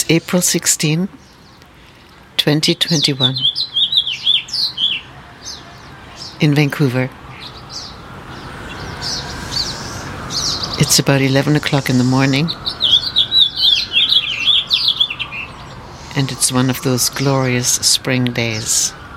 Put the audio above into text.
April 16, 2021, in Vancouver. It's about 11 o'clock in the morning, and it's one of those glorious spring days.